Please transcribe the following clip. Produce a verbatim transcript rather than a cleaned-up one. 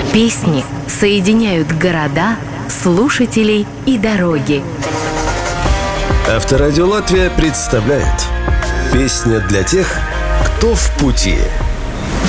Песни соединяют города, слушателей и дороги. Авторадио Латвия представляет «Песня для тех, кто в пути».